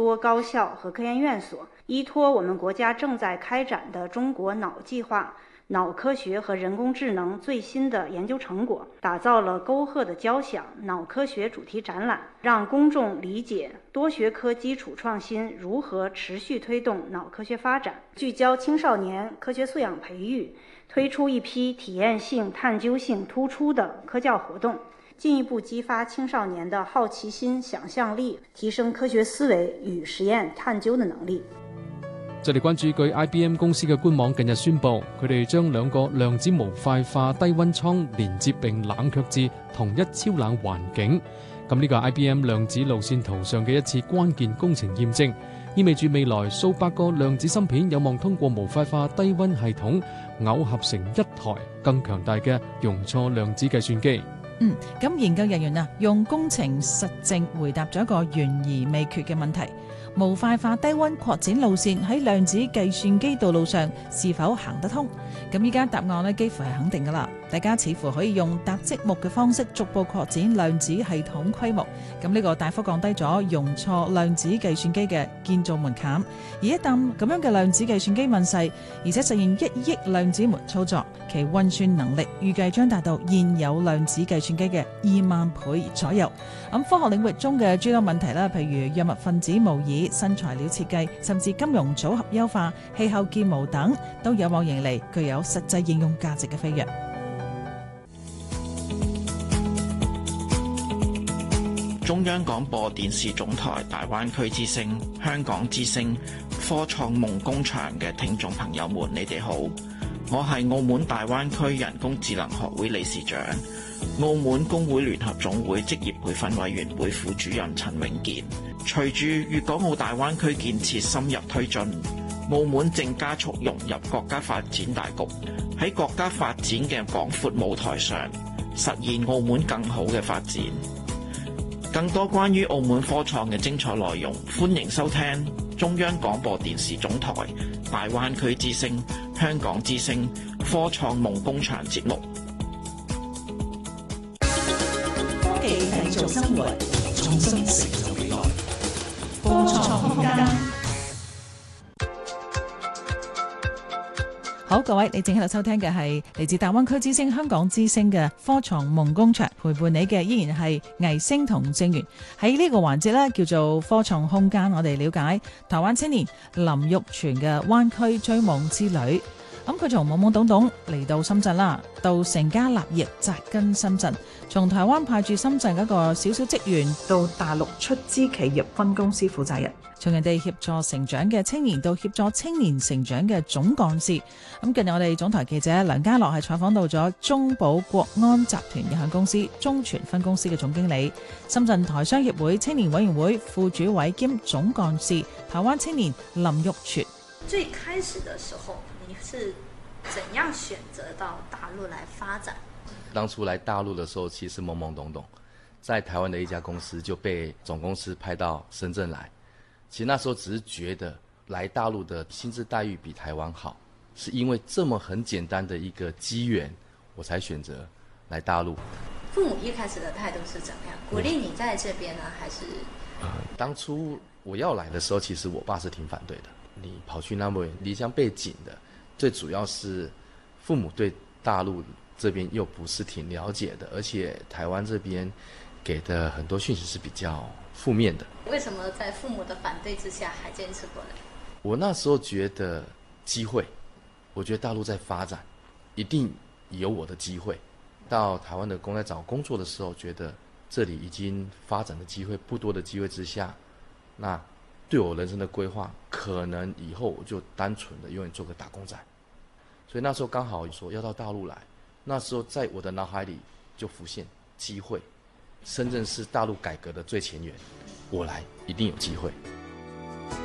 多高校和科研院所，依托我们国家正在开展的中国脑计划、脑科学和人工智能最新的研究成果，打造了沟壑的交响脑科学主题展览，让公众理解多学科基础创新如何持续推动脑科学发展，聚焦青少年科学素养培育，推出一批体验性、探究性突出的科教活动，进一步激发青少年的好奇心、想象力，提升科学思维与实验探究的能力。 就嚟關注據 IBM 公司嘅官網近日宣布，佢哋將2個量子模塊化低溫艙連接並冷卻至同一超冷環境。咁呢個 IBM 量子路線圖上嘅一次關鍵工程驗證，意味住未來數百個量子芯片有望通過模塊化低溫系統耦合成一台更強大嘅容錯量子計算機。 咁研究人員用工程實證回答咗一個懸而未決嘅問題：模塊化低溫擴展路線喺量子計算機道路上是否行得通？咁依家答案呢幾乎係肯定㗎啦。大家似乎可以用搭積木嘅方式逐步擴展量子系統規模。咁呢個大幅降低咗容錯量子計算機嘅建造門檻。而一旦咁樣嘅量子計算機問世，而且實現1億量子門操作，其運算能力預計將達到現有量子計算機嘅2萬倍左右。咁科學領域中嘅諸多問題啦，譬如藥物分子模擬、新材料設計，甚至金融組合優化、氣候建模等，都有望迎嚟具有實際應用價值嘅飛躍。 中央廣播電視總台大灣區之聲、香港之聲、科創夢工場嘅聽眾朋友們，你哋好，我係澳門大灣區人工智能學會理事長、澳門工會聯合總會職業培訓委員會副主任陳永健。隨住粵港澳大灣區建設深入推進，澳門正加速融入國家發展大局，喺國家發展嘅廣闊舞台上，實現澳門更好嘅發展。更多關於澳門科創嘅精彩內容，歡迎收聽中央廣播電視總台大灣區之聲、香港之聲科創夢工場節目。 科技製造生活，創新成就未來。科創空間。 好，各位，你正喺度收聽嘅係嚟自大灣區之聲、香港之聲嘅科創夢工場，陪伴你嘅依然係魏星同正源。喺呢個環節呢，叫做科創空間，我哋了解台灣青年林玉泉嘅灣區追夢之旅。咁佢從懵懵懂懂嚟到深圳啦，到成家立業紮根深圳，從台灣派駐深圳嗰個小小職員，到大陸出資企業分公司負責人，從人哋協助成長嘅青年到協助青年成長嘅總幹事。咁近日我哋總台記者梁家樂係採訪到咗中保國安集團有限公司中傳分公司嘅總經理、深圳台商協會青年委員會副主委兼總幹事台灣青年林玉泉。 最開始的時候你是怎樣選擇到大陸來發展？ 當初來大陸的時候其實懵懵懂懂，在台灣的一家公司就被總公司派到深圳來。其實那時候只是覺得來大陸的薪資待遇比台灣好，是因為這麼很簡單的一個機緣，我才選擇來大陸。 父母一開始的態度是怎麼樣？鼓勵你在這邊呢，還是？ 當初我要來的時候，其實我爸是挺反對的。你跑去那麼離鄉背井的，最主要是父母對大陸這邊又不是挺了解的，而且台灣這邊給的很多訊息是比較負面的。 為什麼在父母的反對之下還堅持過來？ 我那時候覺得機會，我覺得大陸在發展，一定有我的機會。到台灣的公司找工作的時候，覺得這裡已經發展的機會不多的機會之下，那對我人生的規劃，可能以後我就單純的永遠做個打工仔。所以那時候剛好說要到大陸來，那時候在我的腦海裡就浮現機會。深圳是大陸改革的最前沿，我來一定有機會。